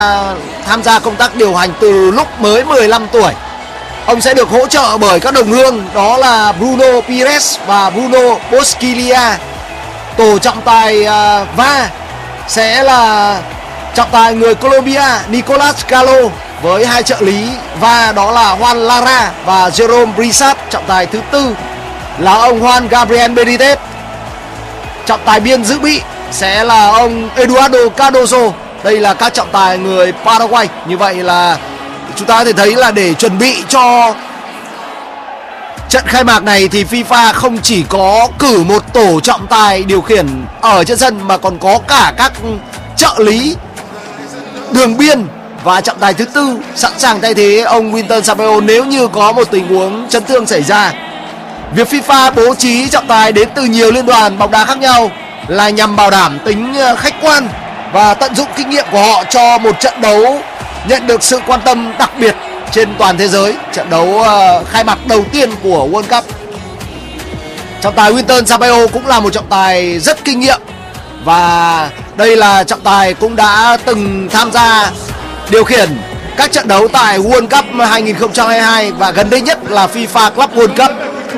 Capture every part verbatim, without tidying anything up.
tham gia công tác điều hành từ lúc mới mười lăm tuổi. Ông sẽ được hỗ trợ bởi các đồng hương đó là Bruno Pires và Bruno Bosquilha. Tổ trọng tài uh, va sẽ là trọng tài người Colombia Nicolas Calo với hai trợ lý va đó là Juan Lara và Jerome Brisat. Trọng tài thứ tư là ông Juan Gabriel Benitez. Trọng tài biên dự bị sẽ là ông Eduardo Cardozo. Đây là các trọng tài người Paraguay. Như vậy là chúng ta có thể thấy là để chuẩn bị cho trận khai mạc này thì FIFA không chỉ có cử một tổ trọng tài điều khiển ở trên sân mà còn có cả các trợ lý, đường biên và trọng tài thứ tư sẵn sàng thay thế ông Wilton Sampaio nếu như có một tình huống chấn thương xảy ra. Việc FIFA bố trí trọng tài đến từ nhiều liên đoàn bóng đá khác nhau là nhằm bảo đảm tính khách quan và tận dụng kinh nghiệm của họ cho một trận đấu nhận được sự quan tâm đặc biệt trên toàn thế giới. Trận đấu uh, khai mạc đầu tiên của World Cup. Trọng tài Wilton Sampaio cũng là một trọng tài rất kinh nghiệm và đây là trọng tài cũng đã từng tham gia điều khiển các trận đấu tại World Cup hai không hai hai và gần đây nhất là FIFA Club World Cup.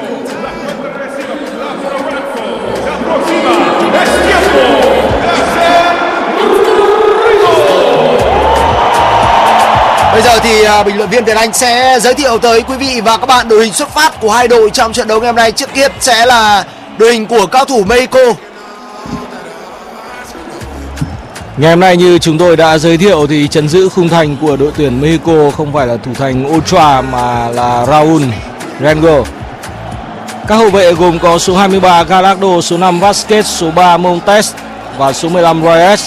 Bây giờ thì uh, bình luận viên Việt Anh sẽ giới thiệu tới quý vị và các bạn đội hình xuất phát của hai đội trong trận đấu ngày hôm nay. Trước tiên sẽ là đội hình của cao thủ Mexico. Ngày hôm nay như chúng tôi đã giới thiệu thì trấn giữ khung thành của đội tuyển Mexico không phải là thủ thành Ochoa mà là Raúl Rengel. Các hậu vệ gồm có số hai mươi ba Gallardo, số năm Vázquez, số ba Montes và số mười lăm Reyes.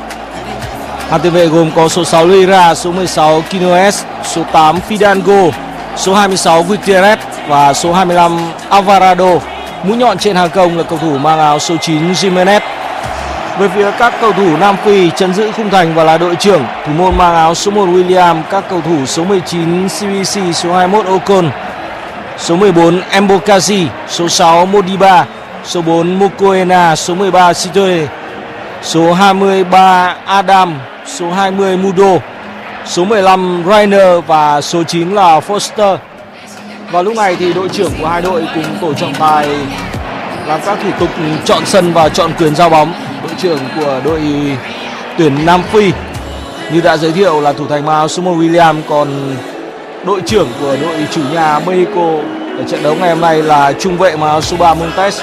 Hàng tiền vệ gồm có số sáu Lira, số mười sáu Quinones, số tám Fidalgo, số hai mươi sáu Gutierrez và số hai mươi lăm Alvarado. Mũi nhọn trên hàng công là cầu thủ mang áo số chín Jimenez. Về phía các cầu thủ Nam Phi, trấn giữ khung thành và là đội trưởng, thủ môn mang áo số một William, các cầu thủ số mười chín xê bê xê, số hai mươi mốt Ocon, số mười bốn Embokazi, số sáu Modiba, số bốn Mokoena, số mười ba Sitoe, số hai mươi ba Adam, số hai mươi Mudo, số mười lăm Rainer và số chín là Foster. Và lúc này thì đội trưởng của hai đội cùng tổ trọng tài làm các thủ tục chọn sân và chọn quyền giao bóng. Đội trưởng của đội tuyển Nam Phi như đã giới thiệu là thủ thành mang áo số một William, còn đội trưởng của đội chủ nhà Mexico ở trận đấu ngày hôm nay là trung vệ mang áo số ba Montes.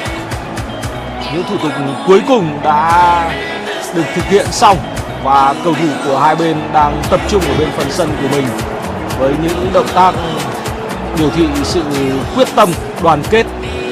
Những thủ tục cuối cùng đã được thực hiện xong và cầu thủ của hai bên đang tập trung ở bên phần sân của mình với những động tác biểu thị sự quyết tâm, đoàn kết.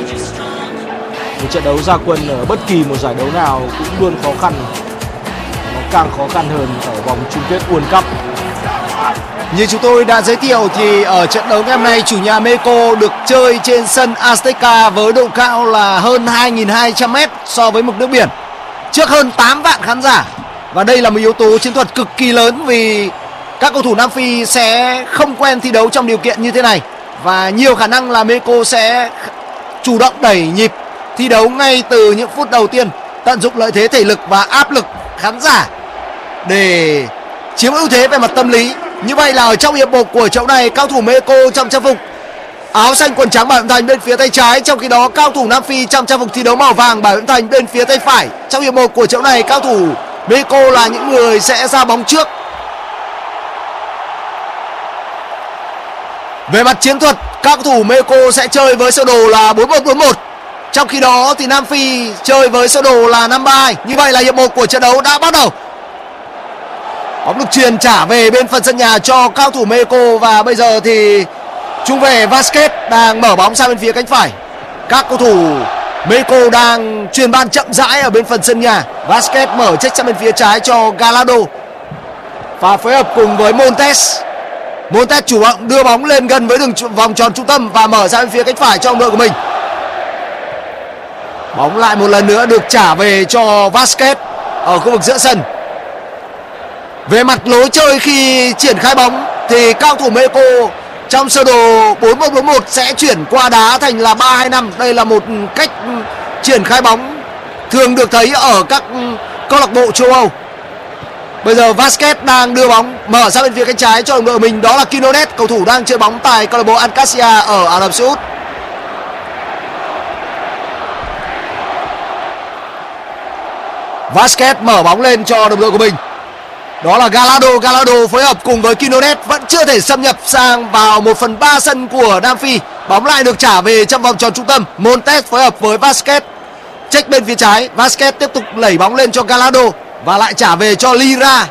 Một trận đấu ra quân ở bất kỳ một giải đấu nào cũng luôn khó khăn, nó càng khó khăn hơn ở vòng chung kết World Cup. Như chúng tôi đã giới thiệu thì ở trận đấu ngày hôm nay chủ nhà Mexico được chơi trên sân Azteca với độ cao là hơn hai nghìn hai trăm mét so với mực nước biển, trước hơn tám vạn khán giả. Và đây là một yếu tố chiến thuật cực kỳ lớn vì các cầu thủ Nam Phi sẽ không quen thi đấu trong điều kiện như thế này. Và nhiều khả năng là Mexico sẽ chủ động đẩy nhịp thi đấu ngay từ những phút đầu tiên, tận dụng lợi thế thể lực và áp lực khán giả để chiếm ưu thế về mặt tâm lý. Như vậy là ở trong hiệp một của trận này, cao thủ Mexico trong trang phục áo xanh quần trắng bảo hiểm thành bên phía tay trái, trong khi đó cao thủ Nam Phi trong trang phục thi đấu màu vàng bảo hiểm thành bên phía tay phải. Trong hiệp một của trận này, cao thủ Mexico là những người sẽ ra bóng trước. Về mặt chiến thuật, các cầu thủ Mexico sẽ chơi với sơ đồ là bốn một bốn một. Trong khi đó thì Nam Phi chơi với sơ đồ là năm ba hai. Như vậy là hiệp một của trận đấu đã bắt đầu. Bóng được truyền trả về bên phần sân nhà cho cao thủ Mexico và bây giờ thì trung vệ Vázquez đang mở bóng sang bên phía cánh phải. Các cầu thủ Mexico đang truyền bàn chậm rãi ở bên phần sân nhà. Vázquez mở check sang bên phía trái cho Gallardo và phối hợp cùng với Montes. Montes chủ động đưa bóng lên gần với đường vòng tròn trung tâm và mở ra bên phía cánh phải cho đội của mình. Bóng lại một lần nữa được trả về cho Vázquez ở khu vực giữa sân. Về mặt lối chơi khi triển khai bóng thì cao thủ Mexico trong sơ đồ bốn một bốn một sẽ chuyển qua đá thành là ba hai năm. Đây là một cách triển khai bóng thường được thấy ở các câu lạc bộ châu Âu. Bây giờ Vasquez đang đưa bóng mở sang bên phía cánh trái cho đồng đội mình, đó là Quinones, cầu thủ đang chơi bóng tại câu lạc bộ Al-Qassia ở Ả Rập Xê Út. Vasquez mở bóng lên cho đồng đội của mình, đó là Gallardo. Gallardo phối hợp cùng với Quinones vẫn chưa thể xâm nhập sang vào một phần ba sân của Nam Phi. Bóng lại được trả về trong vòng tròn trung tâm. Montes phối hợp với Vasquez check bên phía trái. Vasquez tiếp tục đẩy bóng lên cho Gallardo và lại trả về cho Lira.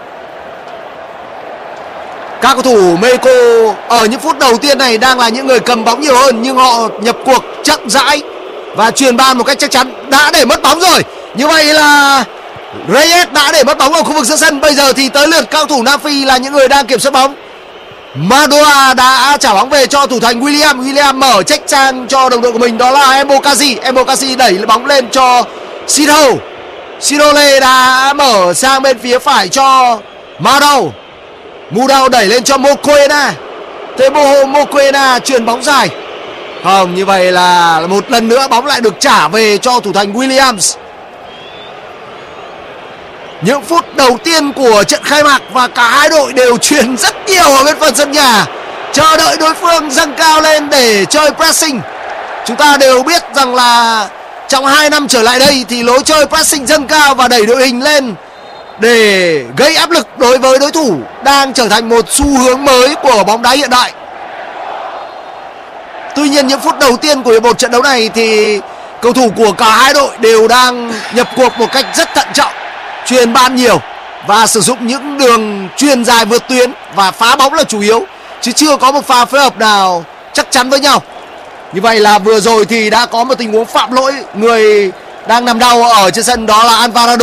Các cầu thủ Mexico ở những phút đầu tiên này đang là những người cầm bóng nhiều hơn, nhưng họ nhập cuộc chậm rãi và truyền ban một cách chắc chắn. Đã để mất bóng rồi. Như vậy là Reyes đã để mất bóng ở khu vực giữa sân. Bây giờ thì tới lượt các cầu thủ Nam Phi là những người đang kiểm soát bóng. Madoa đã trả bóng về cho thủ thành William. William mở check sang cho đồng đội của mình, đó là Embokazi. Embokazi đẩy bóng lên cho Sido. Sidole đã mở sang bên phía phải cho Mudau. Mudau đẩy lên cho Mokoena. Teboho Mokoena chuyền bóng dài. Không, như vậy là một lần nữa bóng lại được trả về cho thủ thành Williams. Những phút đầu tiên của trận khai mạc và cả hai đội đều chuyền rất nhiều ở bên phần sân nhà, chờ đợi đối phương dâng cao lên để chơi pressing. Chúng ta đều biết rằng là trong hai năm trở lại đây thì lối chơi pressing dâng cao và đẩy đội hình lên để gây áp lực đối với đối thủ đang trở thành một xu hướng mới của bóng đá hiện đại. Tuy nhiên những phút đầu tiên của một trận đấu này thì cầu thủ của cả hai đội đều đang nhập cuộc một cách rất thận trọng, chuyền ban nhiều và sử dụng những đường chuyền dài vượt tuyến và phá bóng là chủ yếu, chứ chưa có một pha phối hợp nào chắc chắn với nhau. Như vậy là vừa rồi thì đã có một tình huống phạm lỗi, người đang nằm đau ở trên sân đó là Alvarado.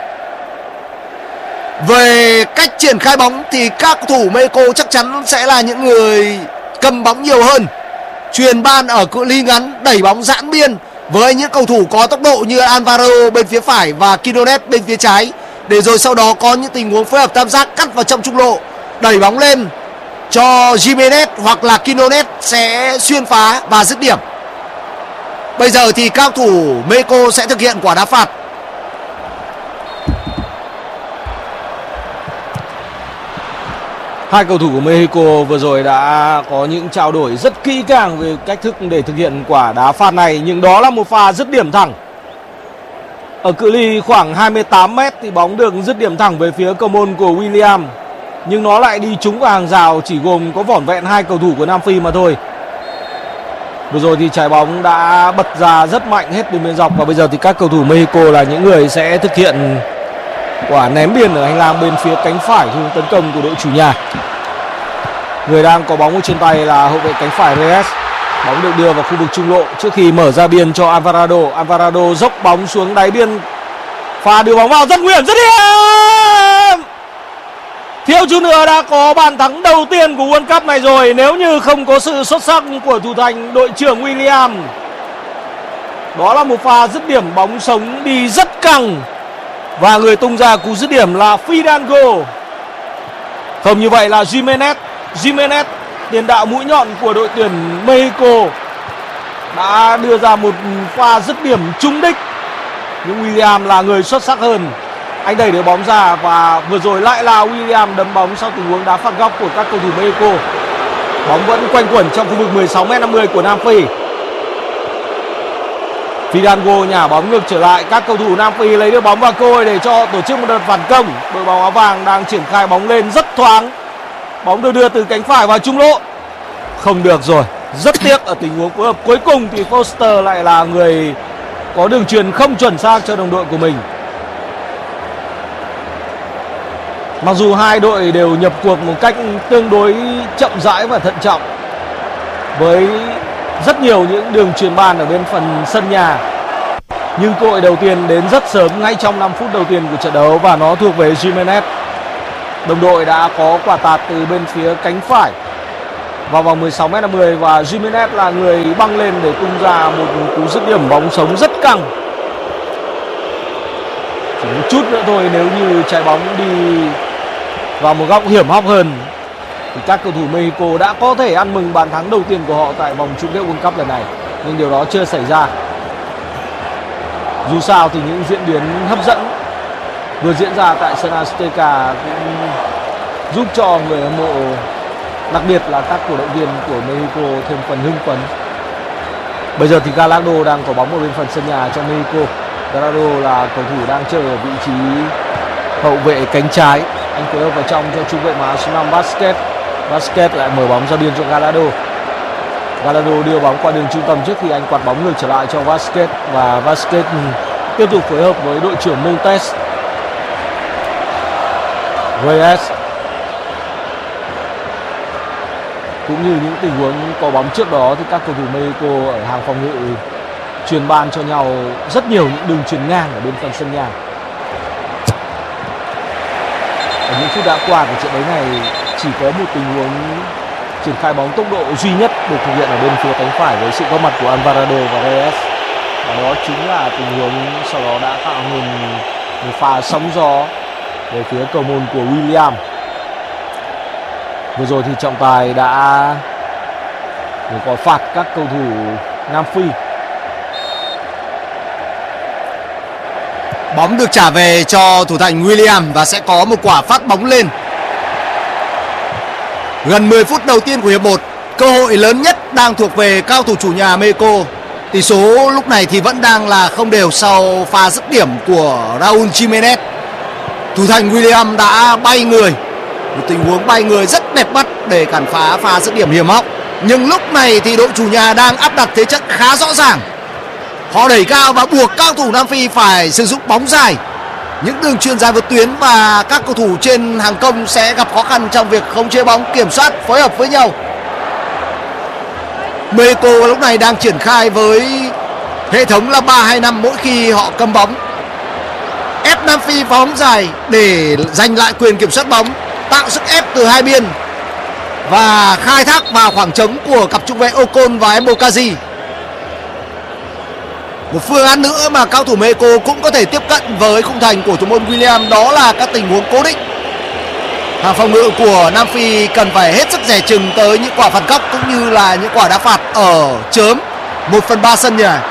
Về cách triển khai bóng thì các cầu thủ Mexico chắc chắn sẽ là những người cầm bóng nhiều hơn, chuyền ban ở cự ly ngắn, đẩy bóng giãn biên với những cầu thủ có tốc độ như Alvaro bên phía phải và Quinones bên phía trái, để rồi sau đó có những tình huống phối hợp tam giác cắt vào trong trung lộ, đẩy bóng lên cho Giménez hoặc là Quinones sẽ xuyên phá và dứt điểm. Bây giờ thì các cầu thủ Mexico sẽ thực hiện quả đá phạt. Hai cầu thủ của Mexico vừa rồi đã có những trao đổi rất kỹ càng về cách thức để thực hiện quả đá phạt này, nhưng đó là một pha dứt điểm thẳng. Ở cự ly khoảng hai mươi tám mét thì bóng được dứt điểm thẳng về phía cầu môn của William, nhưng nó lại đi trúng vào hàng rào chỉ gồm có vỏn vẹn hai cầu thủ của Nam Phi mà thôi. Vừa rồi thì trái bóng đã bật ra rất mạnh hết bên biên dọc, và bây giờ thì các cầu thủ Mexico là những người sẽ thực hiện quả ném biên ở hành lang bên phía cánh phải hướng tấn công của đội chủ nhà. Người đang có bóng ở trên tay là hậu vệ cánh phải Reyes. Bóng được đưa vào khu vực trung lộ trước khi mở ra biên cho Alvarado. Alvarado dốc bóng xuống đáy biên, pha đưa bóng vào rất nguy hiểm, rất hiểm. Thiếu chút nữa đã có bàn thắng đầu tiên của World Cup này rồi nếu như không có sự xuất sắc của thủ thành đội trưởng William. Đó là một pha dứt điểm bóng sống đi rất căng và người tung ra cú dứt điểm là Fidalgo. Không, như vậy là Giménez. Giménez, tiền đạo mũi nhọn của đội tuyển Mexico, đã đưa ra một pha dứt điểm trúng đích, nhưng William là người xuất sắc hơn. Anh đẩy được bóng ra và vừa rồi lại là William đấm bóng sau tình huống đá phạt góc của các cầu thủ Mexico. Bóng vẫn quanh quẩn trong khu vực mười sáu mét năm mươi của Nam Phi. Fidalgo nhả bóng ngược trở lại, các cầu thủ Nam Phi lấy được bóng vào cơ hội để cho tổ chức một đợt phản công. Đội bóng áo vàng đang triển khai bóng lên rất thoáng. Bóng được đưa từ cánh phải vào trung lộ. Không được rồi. Rất tiếc ở tình huống phối hợp cuối cùng thì Foster lại là người có đường chuyền không chuẩn xác cho đồng đội của mình. Mặc dù hai đội đều nhập cuộc một cách tương đối chậm rãi và thận trọng, với rất nhiều những đường chuyền bàn ở bên phần sân nhà, nhưng cơ hội đầu tiên đến rất sớm ngay trong năm phút đầu tiên của trận đấu và nó thuộc về Giménez. Đồng đội đã có quả tạt từ bên phía cánh phải vào vòng mười sáu mét năm mươi và Giménez là người băng lên để tung ra một cú dứt điểm bóng sống rất căng. Chỉ một chút nữa thôi, nếu như trái bóng đi vào một góc hiểm hóc hơn thì các cầu thủ Mexico đã có thể ăn mừng bàn thắng đầu tiên của họ tại vòng chung kết World Cup lần này, nhưng điều đó chưa xảy ra. Dù sao thì những diễn biến hấp dẫn vừa diễn ra tại sân Azteca cũng giúp cho người hâm mộ, đặc biệt là các cổ động viên của Mexico thêm phần hưng phấn. Bây giờ thì Gallardo đang có bóng ở bên phần sân nhà cho Mexico. Gallardo là cầu thủ đang chơi ở vị trí hậu vệ cánh trái. Anh phối hợp vào trong cho trung vệ áo số năm Vasquez. Vasquez lại mở bóng ra biên cho Gallardo. Gallardo đưa bóng qua đường trung tâm trước khi anh quạt bóng ngược trở lại cho Vasquez, và Vasquez tiếp tục phối hợp với đội trưởng Montes. Reyes cũng như những tình huống có bóng trước đó thì các cầu thủ Mexico ở hàng phòng ngự truyền ban cho nhau rất nhiều những đường chuyền ngang ở bên phần sân nhà. Ở những phút đã qua của trận đấu này chỉ có một tình huống triển khai bóng tốc độ duy nhất được thực hiện ở bên phía cánh phải với sự góp mặt của Alvarado và Reyes, và đó chính là tình huống sau đó đã tạo nên một pha sóng gió về phía cầu môn của William. Vừa rồi thì trọng tài đã có phạt các cầu thủ Nam Phi. Bóng được trả về cho thủ thành William và sẽ có một quả phát bóng lên. Gần mười phút đầu tiên của hiệp một, cơ hội lớn nhất đang thuộc về cao thủ chủ nhà Mexico. Tỷ số lúc này thì vẫn đang là không đều sau pha dứt điểm của Raúl Jiménez. Thủ thành William đã bay người, một tình huống bay người rất đẹp mắt để cản phá pha dứt điểm hiểm hóc. Nhưng lúc này thì đội chủ nhà đang áp đặt thế trận khá rõ ràng. Họ đẩy cao và buộc các cầu thủ Nam Phi phải sử dụng bóng dài, những đường chuyền dài vượt tuyến, và các cầu thủ trên hàng công sẽ gặp khó khăn trong việc khống chế bóng, kiểm soát, phối hợp với nhau. Mexico lúc này đang triển khai với hệ thống là ba hai năm mỗi khi họ cầm bóng, ép Nam Phi phá bóng dài để giành lại quyền kiểm soát bóng, tạo sức ép từ hai biên và khai thác vào khoảng trống của cặp trung vệ Ocon và Embokazi. Một phương án nữa mà cao thủ Mexico cũng có thể tiếp cận với khung thành của thủ môn William đó là các tình huống cố định. Hàng phòng ngự của Nam Phi cần phải hết sức dè chừng tới những quả phạt góc cũng như là những quả đá phạt ở chớm một phần ba sân nhà.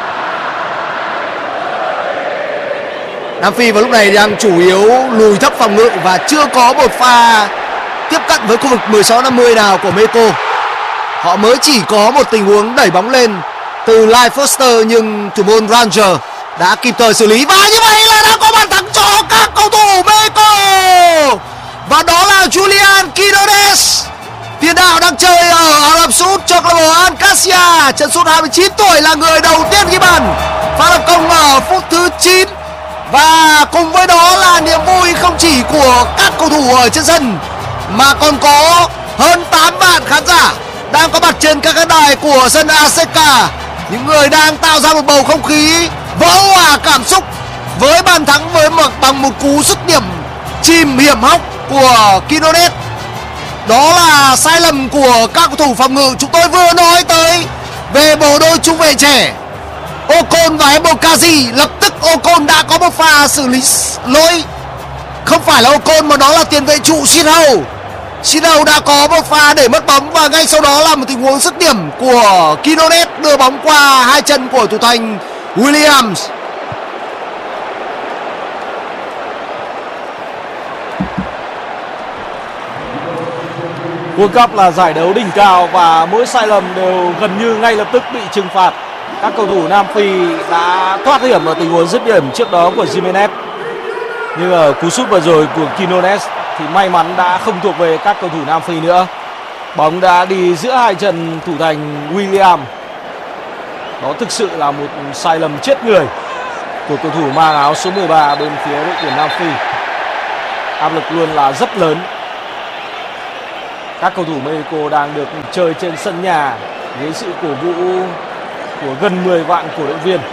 Nam Phi vào lúc này đang chủ yếu lùi thấp phòng ngự và chưa có một pha tiếp cận với khu vực mười sáu năm mươi nào của Mexico. Họ mới chỉ có một tình huống đẩy bóng lên từ Lai Foster, nhưng thủ môn Ranger đã kịp thời xử lý, và như vậy là đã có bàn thắng cho các cầu thủ Mexico, và đó là Julian Quinones, tiền đạo đang chơi ở Ả Rập Xê Út cho câu lạc bộ Al-Qassia. Chân sút hai mươi chín tuổi là người đầu tiên ghi bàn, pha lập công ở phút thứ chín, và cùng với đó là niềm vui không chỉ của các cầu thủ ở trên sân mà còn có hơn tám vạn khán giả đang có mặt trên các khán đài của sân Azteca, những người đang tạo ra một bầu không khí vỡ hòa cảm xúc với bàn thắng với một bằng một cú dứt điểm chìm hiểm hóc của Quinones. Đó là sai lầm của các cầu thủ phòng ngự. Chúng tôi vừa nói tới về bộ đôi trung vệ trẻ Ocon và Embokazi. Lập tức Ocon đã có một pha xử lý lỗi, không phải là Ocon mà đó là tiền vệ trụ Sinhau. Sinhau đã có một pha để mất bóng, và ngay sau đó là một tình huống dứt điểm của Quinones đưa bóng qua hai chân của thủ thành Williams. World Cup là giải đấu đỉnh cao và mỗi sai lầm đều gần như ngay lập tức bị trừng phạt. Các cầu thủ Nam Phi đã thoát hiểm ở tình huống dứt điểm trước đó của Jimenez, nhưng ở cú sút vừa rồi của Quinones thì may mắn đã không thuộc về các cầu thủ Nam Phi nữa. Bóng đã đi giữa hai chân thủ thành William. Đó thực sự là một sai lầm chết người của cầu thủ mang áo số mười ba bên phía đội tuyển Nam Phi. Áp lực luôn là rất lớn. Các cầu thủ Mexico đang được chơi trên sân nhà dưới sự cổ vũ của gần mười vạn cổ động viên.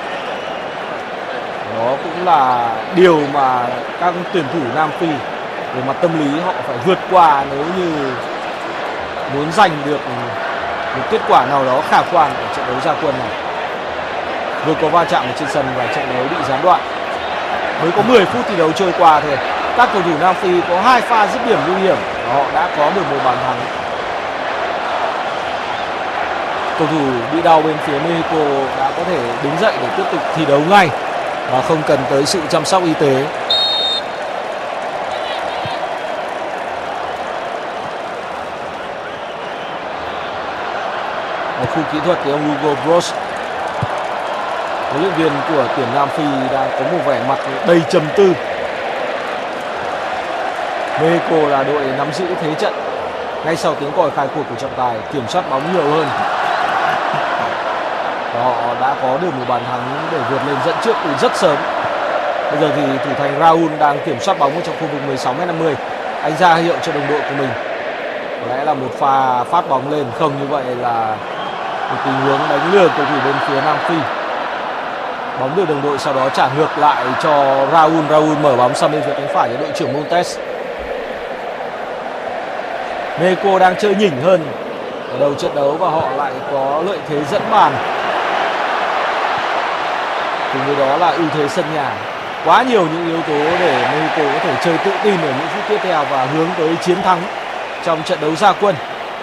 Đó cũng là điều mà các tuyển thủ Nam Phi về mặt tâm lý họ phải vượt qua nếu như muốn giành được một kết quả nào đó khả quan ở trận đấu ra quân này. Vừa có va chạm ở trên sân và trận đấu bị gián đoạn. Mới có mười phút thi đấu trôi qua thôi, các cầu thủ Nam Phi có hai pha dứt điểm nguy hiểm và họ đã có mười một bàn thắng. Cầu thủ bị đau bên phía Mexico đã có thể đứng dậy để tiếp tục thi đấu ngay và không cần tới sự chăm sóc y tế. khu kỹ thuật thì ông Hugo Broos, huấn luyện viên của tuyển Nam Phi, đang có một vẻ mặt đầy trầm tư. Mexico là đội nắm giữ thế trận ngay sau tiếng còi khai cuộc của trọng tài, kiểm soát bóng nhiều hơn. Và họ đã có được một bàn thắng để vượt lên dẫn trước từ rất sớm. Bây giờ thì thủ thành Raul đang kiểm soát bóng ở trong khu vực mười sáu mét năm mươi. Anh ra hiệu cho đồng đội của mình. Có lẽ là một pha phát bóng lên, không như vậy là một tình huống đánh lừa cầu thủ bên phía Nam Phi. Bóng được đồng đội sau đó trả ngược lại cho Raul. Raul mở bóng sang bên phía cánh phải cho đội trưởng Montes. Mexico đang chơi nhỉnh hơn ở đầu trận đấu và họ lại có lợi thế dẫn bàn. Cùng với đó là ưu thế sân nhà. Quá nhiều những yếu tố để Mexico có thể chơi tự tin ở những phút tiếp theo và hướng tới chiến thắng trong trận đấu ra quân.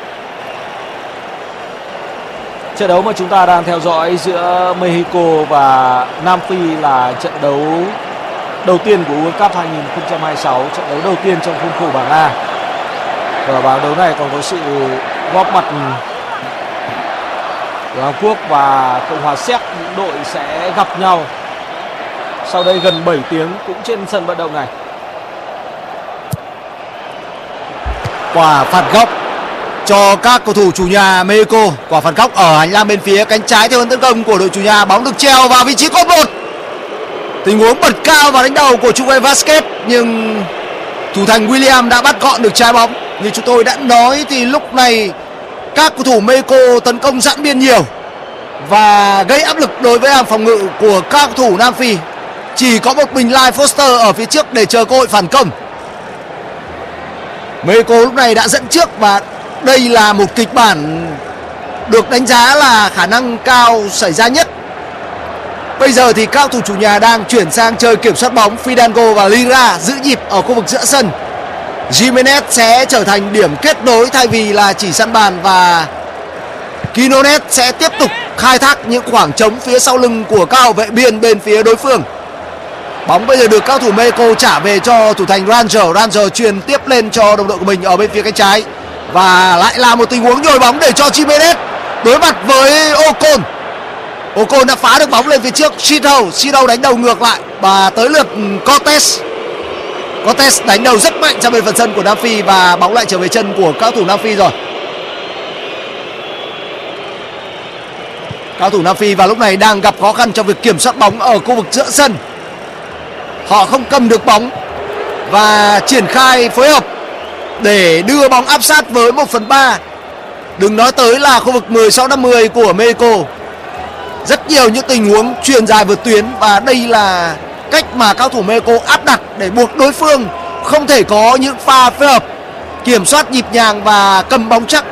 Trận đấu mà chúng ta đang theo dõi giữa Mexico và Nam Phi là trận đấu đầu tiên của World Cup hai không hai sáu, trận đấu đầu tiên trong khuôn khổ bảng A. Và bảng đấu này còn có sự góp mặt của Hàn Quốc và Cộng hòa Séc. Những đội sẽ gặp nhau sau đây gần bảy tiếng cũng trên sân vận động này. Quả phạt góc cho các cầu thủ chủ nhà Mexico. Quả phạt góc ở hành lang bên phía cánh trái theo hướng tấn công của đội chủ nhà. Bóng được treo vào vị trí cột một. Tình huống bật cao vào đánh đầu của trung vệ Vasquez, nhưng thủ thành William đã bắt gọn được trái bóng. Như chúng tôi đã nói thì lúc này các cầu thủ Mexico tấn công giãn biên nhiều và gây áp lực đối với hàng phòng ngự của các cầu thủ Nam Phi. Chỉ có một mình Lai Foster ở phía trước để chờ cơ hội phản công. Mexico lúc này đã dẫn trước và đây là một kịch bản được đánh giá là khả năng cao xảy ra nhất. Bây giờ thì các cầu thủ chủ nhà đang chuyển sang chơi kiểm soát bóng. Fidalgo và Lira giữ nhịp ở khu vực giữa sân. Gimenez sẽ trở thành điểm kết nối thay vì là chỉ săn bàn, và Quinones sẽ tiếp tục khai thác những khoảng trống phía sau lưng của các hậu vệ biên bên phía đối phương. Bóng bây giờ được các thủ Mexico trả về cho thủ thành Ranger. Ranger truyền tiếp lên cho đồng đội của mình ở bên phía cánh trái. Và lại là một tình huống nhồi bóng để cho Gimenez đối mặt với Ocon. Ocon đã phá được bóng lên phía trước. Shido, Shido đánh đầu ngược lại và tới lượt Cortez. Cortez đánh đầu rất mạnh trong bên phần sân của Nam Phi và bóng lại trở về chân của các thủ Nam Phi rồi. Các thủ Nam Phi vào lúc này đang gặp khó khăn trong việc kiểm soát bóng ở khu vực giữa sân. Họ không cầm được bóng và triển khai phối hợp để đưa bóng áp sát với một phần ba. Đừng nói tới là khu vực mười sáu năm mươi của Mexico. Rất nhiều những tình huống chuyền dài vượt tuyến, và đây là cách mà các thủ Mexico áp đặt để buộc đối phương không thể có những pha phối hợp kiểm soát nhịp nhàng và cầm bóng chắc.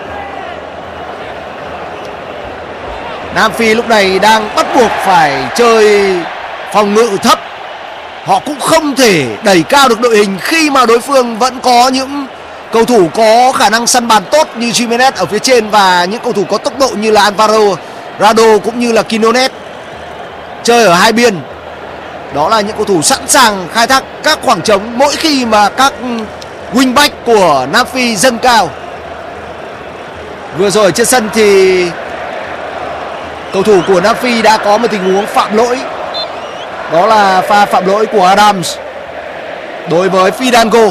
Nam Phi lúc này đang bắt buộc phải chơi phòng ngự thấp. Họ cũng không thể đẩy cao được đội hình khi mà đối phương vẫn có những cầu thủ có khả năng săn bàn tốt như Gimenez ở phía trên và những cầu thủ có tốc độ như là Alvaro Rado cũng như là Quinones chơi ở hai biên. Đó là những cầu thủ sẵn sàng khai thác các khoảng trống mỗi khi mà các wingback của Nam Phi dâng cao. Vừa rồi trên sân thì cầu thủ của Nam Phi đã có một tình huống phạm lỗi. Đó là pha phạm lỗi của Adams đối với Fidalgo.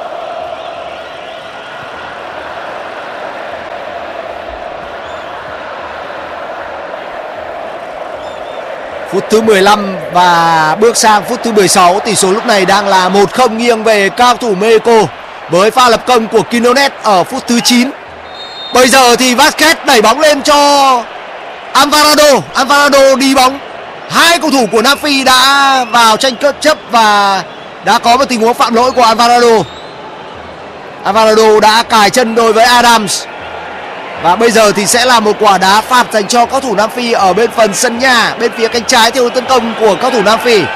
Phút thứ mười lăm và bước sang phút thứ mười sáu, tỷ số lúc này đang là một không nghiêng về các cầu thủ Mexico với pha lập công của Quinones ở phút thứ chín. Bây giờ thì Vasquez đẩy bóng lên cho Alvarado. Alvarado đi bóng. Hai cầu thủ của Nam Phi đã vào tranh chấp và đã có một tình huống phạm lỗi của Alvarado. Alvarado đã cài chân đôi với Adams. Và bây giờ thì sẽ là một quả đá phạt dành cho các thủ Nam Phi ở bên phần sân nhà, bên phía cánh trái theo hướng tấn công của các thủ Nam Phi.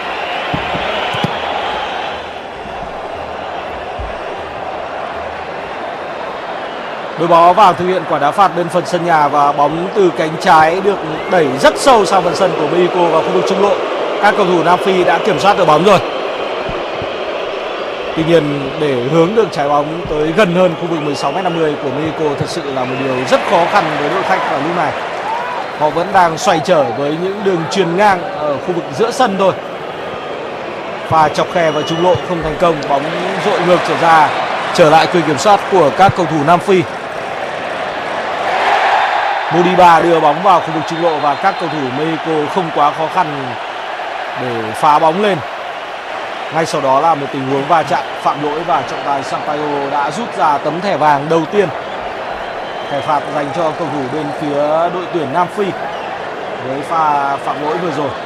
Đội bóng áo vàng thực hiện quả đá phạt bên phần sân nhà và bóng từ cánh trái được đẩy rất sâu sang phần sân của Mexico vào khu vực trung lộ. Các cầu thủ Nam Phi đã kiểm soát được bóng rồi. Tuy nhiên để hướng được trái bóng tới gần hơn khu vực mười sáu mét năm mươi của Mexico thật sự là một điều rất khó khăn với đội khách vào lúc này. Họ vẫn đang xoay trở với những đường chuyền ngang ở khu vực giữa sân thôi. Pha chọc khe vào trung lộ không thành công, bóng dội ngược trở ra, trở lại quyền kiểm soát của các cầu thủ Nam Phi. Modiba đưa bóng vào khu vực trung lộ và các cầu thủ Mexico không quá khó khăn để phá bóng lên. Ngay sau đó là một tình huống va chạm phạm lỗi và trọng tài Sampaio đã rút ra tấm thẻ vàng đầu tiên. Thẻ phạt dành cho cầu thủ bên phía đội tuyển Nam Phi với pha phạm lỗi vừa rồi.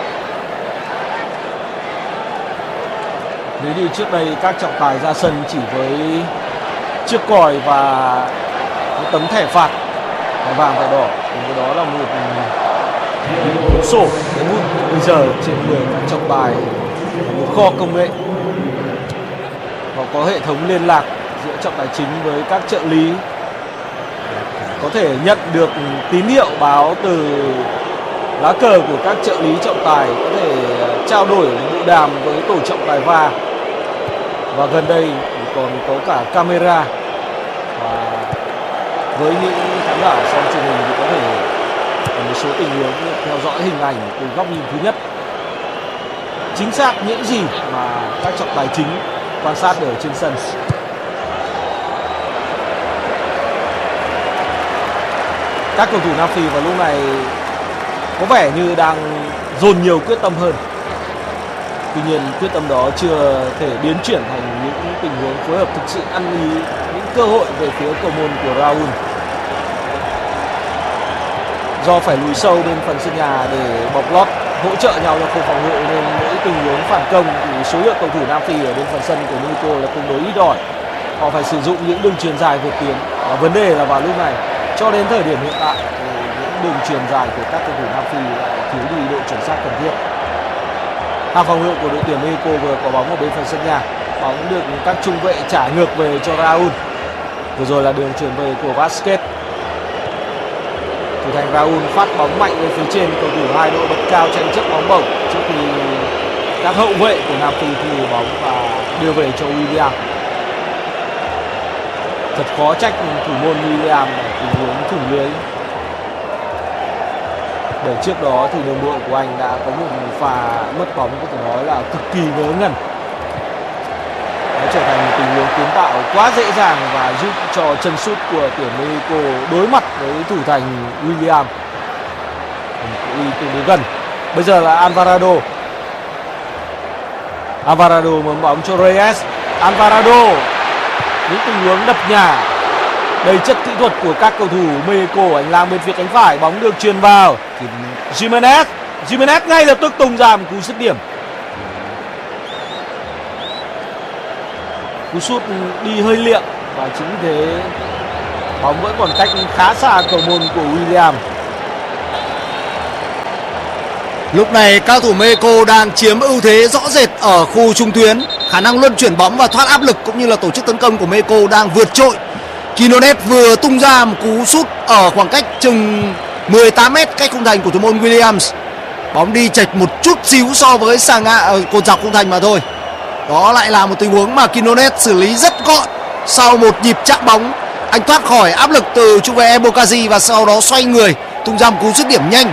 Nếu như trước đây các trọng tài ra sân chỉ với chiếc còi và một tấm thẻ phạt, thẻ vàng thẻ đỏ, cùng với đó là một cuốn sổ để bút, bây giờ trên người các trọng tài một kho công nghệ. Họ có hệ thống liên lạc giữa trọng tài chính với các trợ lý, có thể nhận được tín hiệu báo từ lá cờ của các trợ lý trọng tài, có thể trao đổi bộ đàm với tổ trọng tài va. Và gần đây còn có cả camera, và với những khán giả xem truyền hình thì có thể ở một số tình huống theo dõi hình ảnh từ góc nhìn thứ nhất, chính xác những gì mà các trọng tài chính quan sát ở trên sân. Các cầu thủ Nam Phi vào lúc này có vẻ như đang dồn nhiều quyết tâm hơn. Tuy nhiên quyết tâm đó chưa thể biến chuyển thành những tình huống phối hợp thực sự ăn ý, những cơ hội về phía cầu môn của Raul. Do phải lùi sâu bên phần sân nhà để bọc lót hỗ trợ nhau cho khâu phòng ngự, nên mỗi tình huống phản công thì số lượng cầu thủ Nam Phi ở bên phần sân của Mexico là tương đối ít ỏi. Họ phải sử dụng những đường chuyền dài vượt tuyến. Và vấn đề là vào lúc này, cho đến thời điểm hiện tại, những đường chuyền dài của các cầu thủ Nam Phi lại thiếu đi độ chuẩn xác cần thiết. Hàng phòng ngự của đội tuyển Mexico vừa có bóng ở bên phần sân nhà, bóng được các trung vệ trả ngược về cho Raul. Vừa rồi là đường chuyền về của Vasquez. Thủ thành Raul phát bóng mạnh lên phía trên, cầu thủ hai đội bật cao tranh chấp bóng bổng trước khi các hậu vệ của Nam Phi thu bóng và đưa về cho William. Thật khó trách thủ môn William ở tình huống thủng lưới. Để trước đó thì đồng đội của anh đã có một pha mất bóng có thể nói là cực kỳ ngớ ngẩn. Nó trở thành một tình huống kiến tạo quá dễ dàng và giúp cho chân sút của tuyển Mexico đối mặt với thủ thành William đi tương đối gần. Bây giờ là Alvarado. Alvarado mở bóng cho Reyes. Alvarado, những tình huống đập nhà đầy chất kỹ thuật của các cầu thủ Mexico. Hành lang bên phía cánh phải, bóng được chuyền vào. Jimenez, Jimenez ngay lập tức tung ra một cú dứt điểm. Cú sút đi hơi liệng và chính thế bóng vẫn còn cách khá xa cầu môn của William. Lúc này các thủ Mexico đang chiếm ưu thế rõ rệt ở khu trung tuyến. Khả năng luân chuyển bóng và thoát áp lực cũng như là tổ chức tấn công của Mexico đang vượt trội. Quinones vừa tung ra một cú sút ở khoảng cách chừng mười tám mét cách khung thành của thủ môn Williams. Bóng đi chệch một chút xíu so với xà ngã ở cột dọc khung thành mà thôi. Đó lại là một tình huống mà Quinones xử lý rất gọn. Sau một nhịp chạm bóng, anh thoát khỏi áp lực từ trung vệ Ebokazi và sau đó xoay người tung ra một cú dứt điểm nhanh.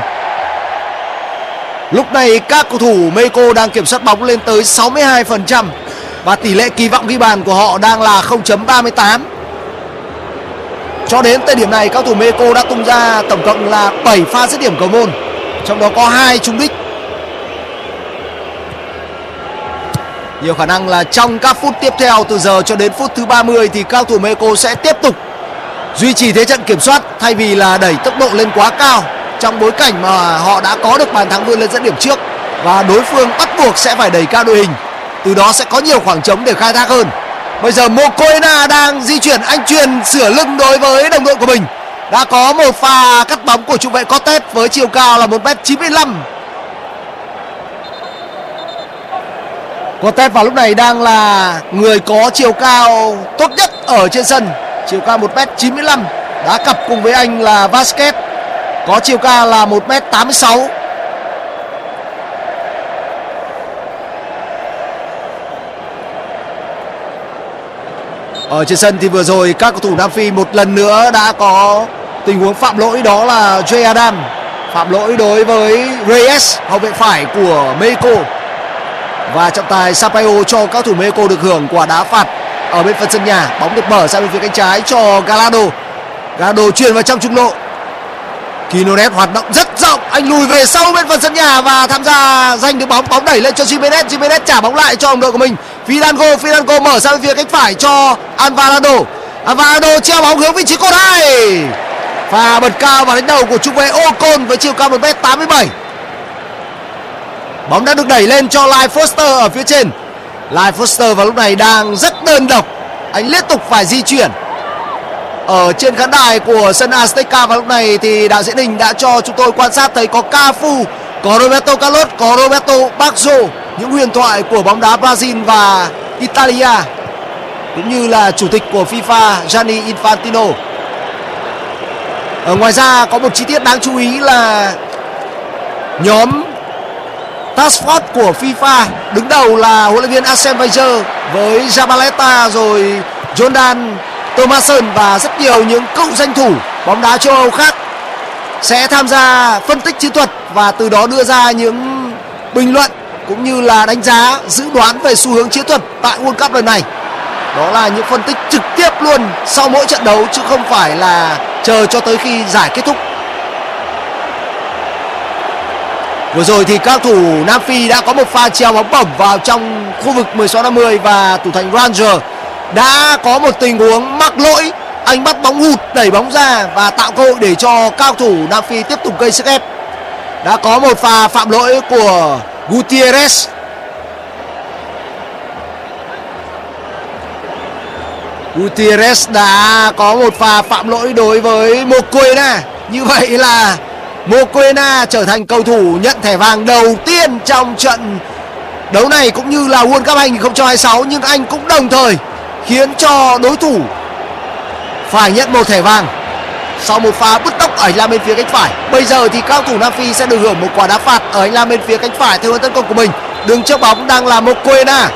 Lúc này các cầu thủ Mexico đang kiểm soát bóng lên tới sáu mươi hai phần trăm và tỷ lệ kỳ vọng ghi bàn của họ đang là không chấm ba mươi tám. Cho đến thời điểm này, các thủ Mexico đã tung ra tổng cộng là bảy pha dứt điểm cầu môn, trong đó có hai trúng đích. Nhiều khả năng là trong các phút tiếp theo từ giờ cho đến phút thứ ba mươi thì các thủ Mexico sẽ tiếp tục duy trì thế trận kiểm soát thay vì là đẩy tốc độ lên quá cao, trong bối cảnh mà họ đã có được bàn thắng vươn lên dẫn điểm trước và đối phương bắt buộc sẽ phải đẩy cao đội hình. Từ đó sẽ có nhiều khoảng trống để khai thác hơn. Bây giờ Mokoena đang di chuyển, anh truyền sửa lưng đối với đồng đội của mình. Đã có một pha cắt bóng của trung vệ Cortez với chiều cao là một mét chín mươi lăm. Cortez vào lúc này đang là người có chiều cao tốt nhất ở trên sân, chiều cao một mét chín mươi lăm. Đá cặp cùng với anh là Vasquez có chiều cao là một mét tám mươi sáu. Ở trên sân thì vừa rồi các cầu thủ Nam Phi một lần nữa đã có tình huống phạm lỗi, đó là Jay Adam phạm lỗi đối với Reyes, hậu vệ phải của Mexico. Và trọng tài Sampaio cho các cầu thủ Mexico được hưởng quả đá phạt ở bên phần sân nhà. Bóng được mở sang bên phía cánh trái cho Gallardo. Gallardo chuyền vào trong trung lộ. Quinones hoạt động rất rộng, anh lùi về sau bên phần sân nhà và tham gia giành được bóng. Bóng đẩy lên cho Jimenez, Jimenez trả bóng lại cho đồng đội của mình. Fidango, Fidango mở sang bên phía cánh phải cho Alvarado. Alvarado treo bóng hướng vị trí cột hai. Pha bật cao vào đánh đầu của trung vệ Ocon với chiều cao một mét tám mươi bảy. Bóng đã được đẩy lên cho Lai Foster ở phía trên. Lai Foster vào lúc này đang rất đơn độc, anh liên tục phải di chuyển. Ở trên khán đài của sân Azteca vào lúc này thì đạo diễn hình đã cho chúng tôi quan sát thấy có Cafu, có Roberto Carlos, có Roberto Baggio, những huyền thoại của bóng đá Brazil và Italia, cũng như là chủ tịch của FIFA Gianni Infantino. Ở ngoài ra có một chi tiết đáng chú ý là nhóm Task Force của FIFA đứng đầu là huấn luyện viên Arsene Wenger với Zabaleta, rồi Jordan Thomason và rất nhiều những cựu danh thủ bóng đá châu Âu khác sẽ tham gia phân tích chiến thuật và từ đó đưa ra những bình luận cũng như là đánh giá, dự đoán về xu hướng chiến thuật tại World Cup lần này. Đó là những phân tích trực tiếp luôn sau mỗi trận đấu chứ không phải là chờ cho tới khi giải kết thúc. Vừa rồi thì các thủ Nam Phi đã có một pha treo bóng bổng vào trong khu vực mười sáu năm mươi và thủ thành Ranger đã có một tình huống mắc lỗi, anh bắt bóng hụt đẩy bóng ra và tạo cơ hội để cho cao thủ Nam Phi tiếp tục gây sức ép. Đã có một pha phạm lỗi của Gutierrez. Gutierrez đã có một pha phạm lỗi đối với Moquena. Như vậy là Moquena trở thành cầu thủ nhận thẻ vàng đầu tiên trong trận đấu này cũng như là World Cup hai không hai sáu, nhưng anh cũng đồng thời khiến cho đối thủ phải nhận một thẻ vàng sau một pha bứt tốc ở hành lang bên phía cánh phải. Bây giờ thì các cầu thủ Nam Phi sẽ được hưởng một quả đá phạt ở hành lang bên phía cánh phải theo hướng tấn công của mình. Đứng trước bóng đang là Moquena.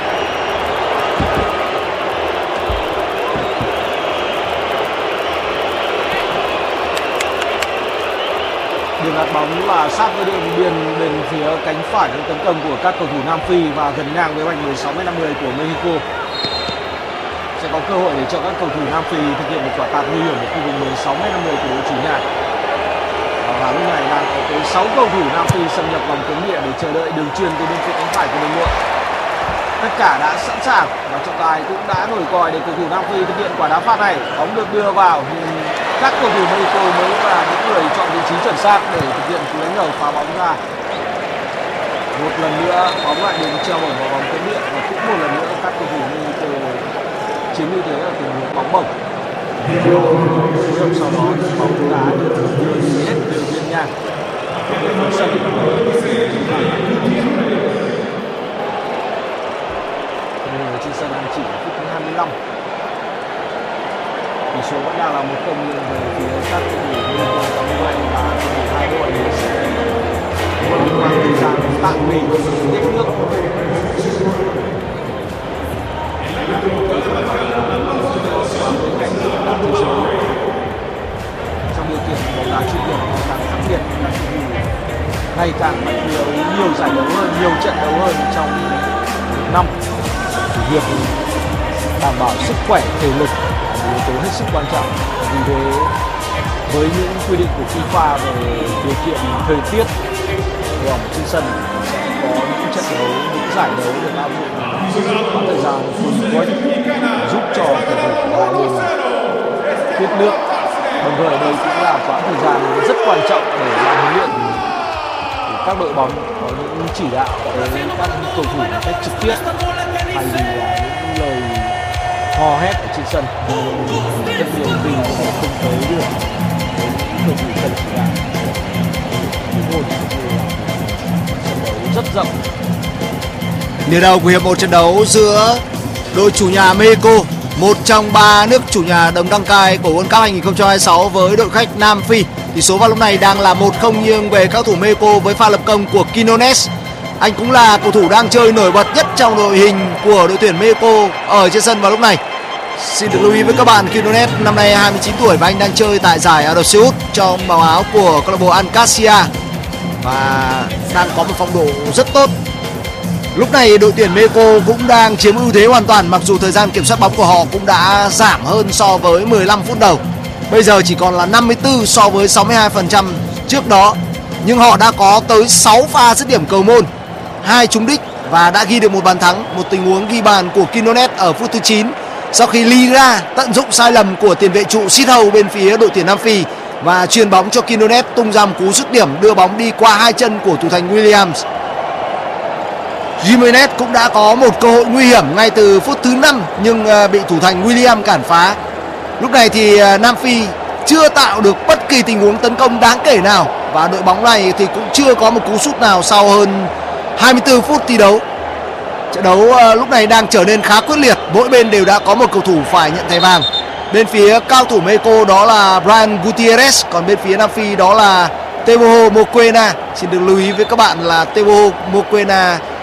Đường đặt bóng là sát với đường biên bên phía cánh phải trong tấn công của các cầu thủ Nam Phi và gần ngang với vạch mười sáu mét năm mươi của Mexico. Sẽ có cơ hội để cho các cầu thủ Nam Phi thực hiện một quả tạt nguy hiểm ở khu vực mười sáu mét năm mươi của đội chủ nhà. Và lúc này đang có tới sáu cầu thủ Nam Phi xâm nhập vòng cấm địa để chờ đợi đường chuyền từ bên phía cánh phải của đồng đội. Tất cả đã sẵn sàng và trọng tài cũng đã nổi còi để cầu thủ Nam Phi thực hiện quả đá phạt này. Bóng được đưa vào nhưng các cầu thủ Mexico mới là những người chọn vị trí chuẩn xác để thực hiện cú đánh đầu phá bóng ra. Một lần nữa bóng lại được treo bổng vào vòng cấm địa và cũng một lần nữa các cầu thủ Mexico chiếm ưu thế ở tình huống bóng bổng. Sau đó bóng đá được đưa đi hết đường biên ngang đến sân. Trên sân đang chỉ phút thứ hai mươi lăm. Tỷ số vẫn đang là một không nghiêng về phía các cầu thủ Mexico. Như vậy là cầu thủ hai đội sẽ có một khoảng thời gian tạm nghỉ tiếp nước. Trong điều kiện bóng đá chuyên nghiệp ngày càng khắc nghiệt, các cầu thủ ngày càng phải nhiều nhiều giải đấu hơn, nhiều trận đấu hơn trong năm. Việc đảm bảo sức khỏe thể lực là yếu tố hết sức quan trọng. Vì thế với những quy định của FIFA về điều kiện thời tiết ở trên sân sẽ có những trận đấu, những giải đấu được áp dụng có thời gian full court giúp cho cầu thủ của hai bên tiết nước. Đồng thời đây cũng là quãng thời gian rất quan trọng để ban huấn luyện của các đội bóng có những chỉ đạo tới các cầu thủ một cách trực tiếp, hay là những lời hò hét ở trên sân. Rất nhiều vì sẽ không tới được với những cầu thủ cần chỉ đạo. Những môn trận đấu rất rộng. Nửa đầu của hiệp một trận đấu giữa đội chủ nhà Mexico, một trong ba nước chủ nhà đồng đăng cai của World Cup hai không hai sáu, với đội khách Nam Phi. Tỷ số vào lúc này đang là một không nghiêng về các cầu thủ Mexico với pha lập công của Quinones. Anh cũng là cầu thủ đang chơi nổi bật nhất trong đội hình của đội tuyển Mexico ở trên sân vào lúc này. Xin được lưu ý với các bạn, Quinones năm nay hai mươi chín tuổi và anh đang chơi tại giải Ả Rập Xê Út trong màu áo của câu lạc bộ Al Qassia và đang có một phong độ rất tốt. Lúc này đội tuyển Mexico cũng đang chiếm ưu thế hoàn toàn, mặc dù thời gian kiểm soát bóng của họ cũng đã giảm hơn so với mười lăm phút đầu. Bây giờ chỉ còn là năm mươi tư so với sáu mươi hai phần trăm trước đó. Nhưng họ đã có tới sáu pha dứt điểm cầu môn, hai trúng đích và đã ghi được một bàn thắng. Một tình huống ghi bàn của Quinones ở phút thứ chín sau khi Lira tận dụng sai lầm của tiền vệ trụ Sithole bên phía đội tuyển Nam Phi và chuyền bóng cho Quinones tung ra một cú dứt điểm đưa bóng đi qua hai chân của thủ thành Williams. Gimenez cũng đã có một cơ hội nguy hiểm ngay từ phút thứ năm nhưng bị thủ thành William cản phá. Lúc này thì Nam Phi chưa tạo được bất kỳ tình huống tấn công đáng kể nào và đội bóng này thì cũng chưa có một cú sút nào sau hơn hai mươi tư phút thi đấu. Trận đấu lúc này đang trở nên khá quyết liệt, mỗi bên đều đã có một cầu thủ phải nhận thẻ vàng. Bên phía cao thủ Mexico đó là Brian Gutierrez, còn bên phía Nam Phi đó là Teboho Moquena. Xin được lưu ý với các bạn là Teboho Moquena